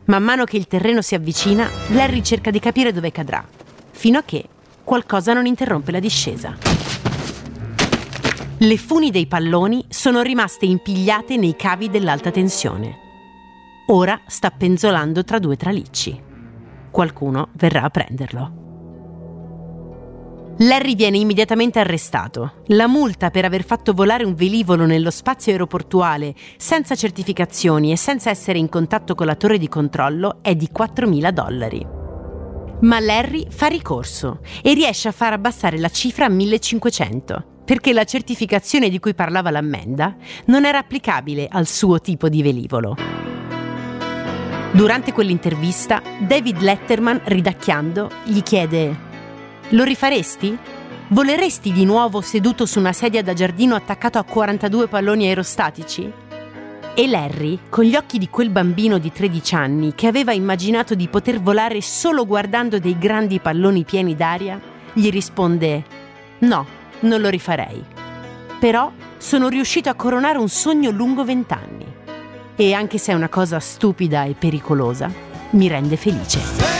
Man mano che il terreno si avvicina, Larry cerca di capire dove cadrà, fino a che qualcosa non interrompe la discesa. Le funi dei palloni sono rimaste impigliate nei cavi dell'alta tensione. Ora sta penzolando tra due tralicci. Qualcuno verrà a prenderlo. Larry viene immediatamente arrestato. La multa per aver fatto volare un velivolo nello spazio aeroportuale senza certificazioni e senza essere in contatto con la torre di controllo è di $4.000. Ma Larry fa ricorso e riesce a far abbassare la cifra a 1.500, perché la certificazione di cui parlava l'ammenda non era applicabile al suo tipo di velivolo. Durante quell'intervista, David Letterman, ridacchiando, gli chiede: «Lo rifaresti? Voleresti di nuovo seduto su una sedia da giardino attaccato a 42 palloni aerostatici?» E Larry, con gli occhi di quel bambino di 13 anni che aveva immaginato di poter volare solo guardando dei grandi palloni pieni d'aria, gli risponde: «No, non lo rifarei. Però sono riuscito a coronare un sogno lungo 20 anni. E anche se è una cosa stupida e pericolosa, mi rende felice».